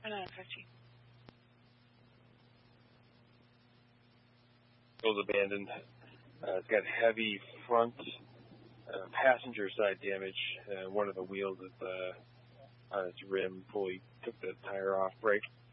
15. It was abandoned. It's got heavy front passenger side damage. One of the wheels on its rim fully took the tire off brake.